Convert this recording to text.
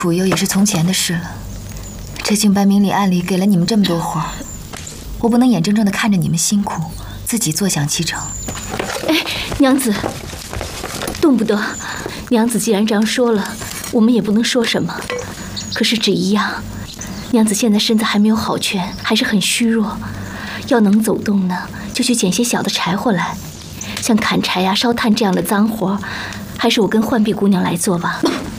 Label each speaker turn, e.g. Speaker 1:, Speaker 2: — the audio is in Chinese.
Speaker 1: 补幼也是从前的事了。这景白明里暗里给了你们这么多活，我不能眼睁睁地看着你们辛苦，自己坐享其成。
Speaker 2: 哎，娘子，动不得。娘子既然这样说了，我们也不能说什么。可是只一样，娘子现在身子还没有好全，还是很虚弱。要能走动呢，就去捡些小的柴火来，像砍柴呀、烧炭这样的脏活，还是我跟浣碧姑娘来做吧。